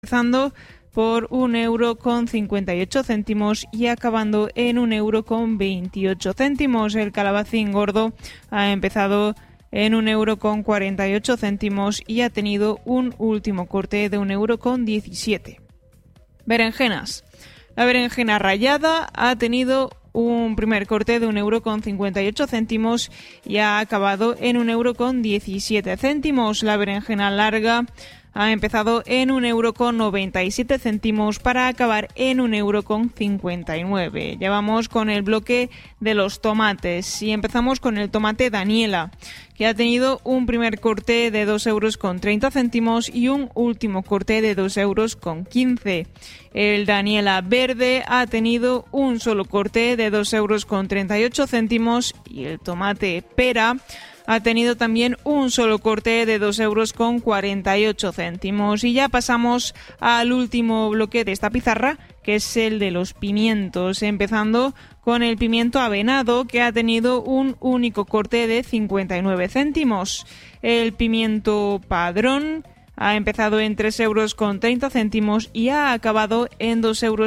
empezando por €1,58 y acabando en €1,28. El calabacín gordo ha empezado en €1,48 y ha tenido un último corte de €1,17. Berenjenas. La berenjena rallada ha tenido un primer corte de €1,58 y ha acabado en €1,17. La berenjena larga ha empezado en €1,97 para acabar en €1,59. Ya vamos con el bloque de los tomates y empezamos con el tomate Daniela, que ha tenido un primer corte de €2,30 y un último corte de €2,15. El Daniela verde ha tenido un solo corte de €2,38 y el tomate pera ha tenido también un solo corte de €2,48. Y ya pasamos al último bloque de esta pizarra, que es el de los pimientos, empezando con el pimiento avenado, que ha tenido un único corte de 59 céntimos. El pimiento padrón ha empezado en €3,30 y ha acabado en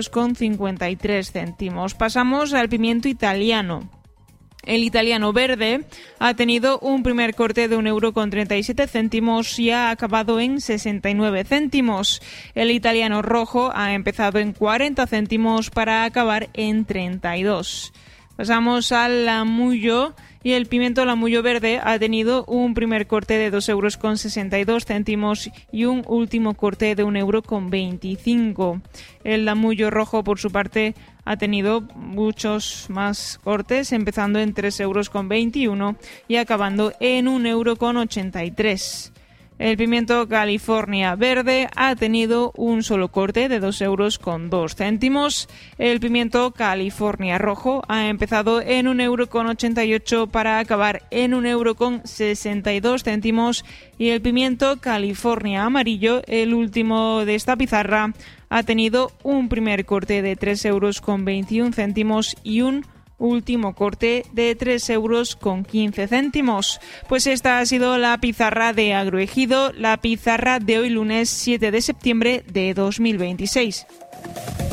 €2,53. Pasamos al pimiento italiano. El italiano verde ha tenido un primer corte de €1,37 y ha acabado en 69 céntimos. El italiano rojo ha empezado en 40 céntimos para acabar en 32. Pasamos al lamullo y el pimiento lamullo verde ha tenido un primer corte de €2,62 y un último corte de €1,25. El lamullo rojo, por su parte, ha tenido muchos más cortes, empezando en €3,21 y acabando en €1,83. El pimiento California verde ha tenido un solo corte de €2,02. El pimiento California rojo ha empezado en €1,88 para acabar en €1,62. Y el pimiento California amarillo, el último de esta pizarra, ha tenido un primer corte de €3,21 y un último corte de €3,15. Pues esta ha sido la pizarra de Agroejido, la pizarra de hoy lunes 7 de septiembre de 2026.